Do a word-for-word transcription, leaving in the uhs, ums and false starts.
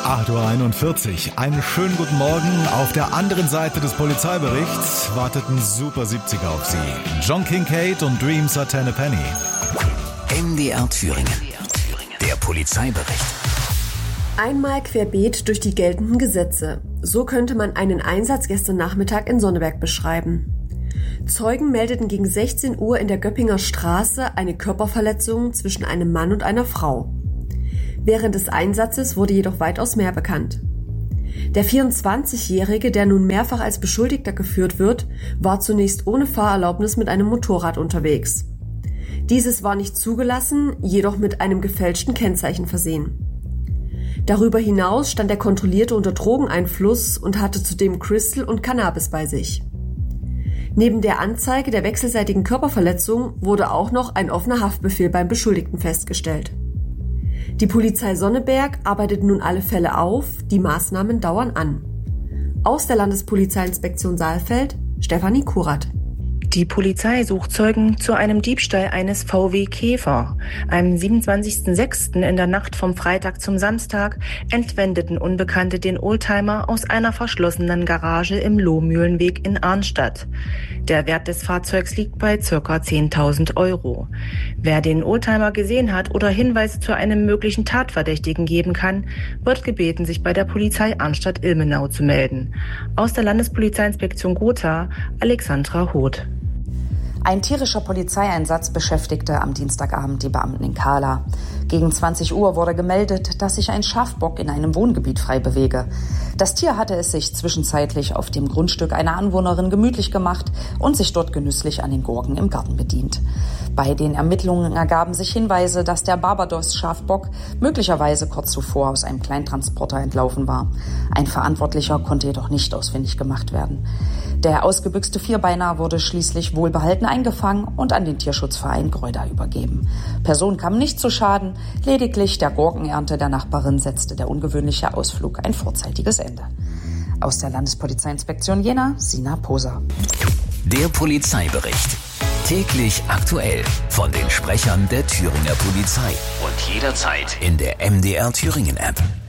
acht Uhr einundvierzig. Einen schönen guten Morgen. Auf der anderen Seite des Polizeiberichts warteten Super siebziger auf Sie. John Kincade und Dreams are ten a penny. M D R Thüringen. Der Polizeibericht. Einmal querbeet durch die geltenden Gesetze. So könnte man einen Einsatz gestern Nachmittag in Sonneberg beschreiben. Zeugen meldeten gegen sechzehn Uhr in der Göppinger Straße eine Körperverletzung zwischen einem Mann und einer Frau. Während des Einsatzes wurde jedoch weitaus mehr bekannt. Der vierundzwanzigjährige, der nun mehrfach als Beschuldigter geführt wird, war zunächst ohne Fahrerlaubnis mit einem Motorrad unterwegs. Dieses war nicht zugelassen, jedoch mit einem gefälschten Kennzeichen versehen. Darüber hinaus stand er kontrolliert unter Drogeneinfluss und hatte zudem Crystal und Cannabis bei sich. Neben der Anzeige der wechselseitigen Körperverletzung wurde auch noch ein offener Haftbefehl beim Beschuldigten festgestellt. Die Polizei Sonneberg arbeitet nun alle Fälle auf, die Maßnahmen dauern an. Aus der Landespolizeiinspektion Saalfeld, Stefanie Kurat. Die Polizei sucht Zeugen zu einem Diebstahl eines V W Käfer. Am siebenundzwanzigsten sechsten in der Nacht vom Freitag zum Samstag entwendeten Unbekannte den Oldtimer aus einer verschlossenen Garage im Lohmühlenweg in Arnstadt. Der Wert des Fahrzeugs liegt bei ca. zehntausend Euro. Wer den Oldtimer gesehen hat oder Hinweise zu einem möglichen Tatverdächtigen geben kann, wird gebeten, sich bei der Polizei Arnstadt-Ilmenau zu melden. Aus der Landespolizeiinspektion Gotha, Alexandra Hoth. Ein tierischer Polizeieinsatz beschäftigte am Dienstagabend die Beamten in Kahla. Gegen zwanzig Uhr wurde gemeldet, dass sich ein Schafbock in einem Wohngebiet frei bewege. Das Tier hatte es sich zwischenzeitlich auf dem Grundstück einer Anwohnerin gemütlich gemacht und sich dort genüsslich an den Gurken im Garten bedient. Bei den Ermittlungen ergaben sich Hinweise, dass der Barbados-Schafbock möglicherweise kurz zuvor aus einem Kleintransporter entlaufen war. Ein Verantwortlicher konnte jedoch nicht ausfindig gemacht werden. Der ausgebüxte Vierbeiner wurde schließlich wohlbehalten eingefangen und an den Tierschutzverein Greuda übergeben. Person kam nicht zu Schaden, lediglich der Gurkenernte der Nachbarin setzte der ungewöhnliche Ausflug ein vorzeitiges Ende. Aus der Landespolizeiinspektion Jena, Sina Poser. Der Polizeibericht. Täglich aktuell von den Sprechern der Thüringer Polizei und jederzeit in der M D R Thüringen App.